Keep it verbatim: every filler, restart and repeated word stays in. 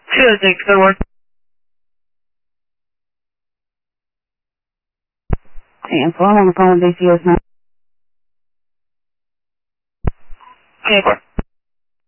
two oh six, good work. And four on the phone with A C S now. Okay.